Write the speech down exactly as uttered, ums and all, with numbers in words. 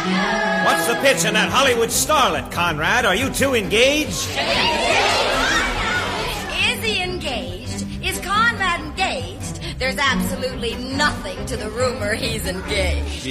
What's the pitch on that Hollywood starlet, Conrad? Are you two engaged? Is he engaged? Is Conrad engaged? There's absolutely nothing to the rumor he's engaged.